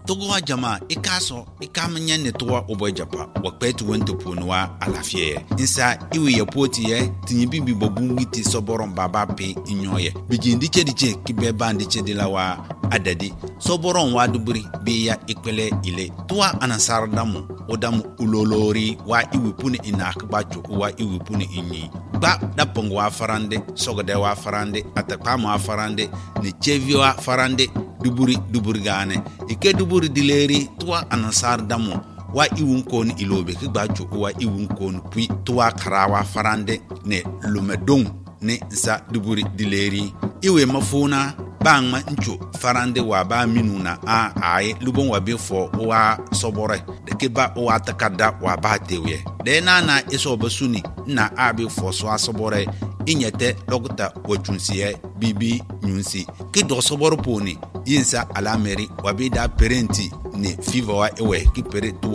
togo jama ikaso ikamnya ne to obo japa wa kwetu wento ponwa alafie insa iwe ye poti ye tinyibi bi bobungi ti soboron baba pe inyoye bijindi chediche kibe bandi chedila wa adadi soboron wa duburi be ya ikpele ile tuwa anasar damu odamu ulolori wa iwe puni inakbacho wa iwe puni inyi ba dapongo wa farande sogode wa farande atakama wa farande ne chevi wa farande duburi gane ike duburi dileri tuwa anasar damu wa iwun kon ilobe kigbacho wa iwun kon pui tuwa karawa farande ne lumedong ne za duburi dileri iwe mafuna bangma ncho farande wa ba minuna ai lubon wa befo wa sobore de ke ba wa takada wa ba tewe de na iso basuni na abi fo so asobore inyete lokta wachunsiye bibi nyunsi ke do soboro poni yinsa alameri wa be da parenti ne fiva wa ewe ki pere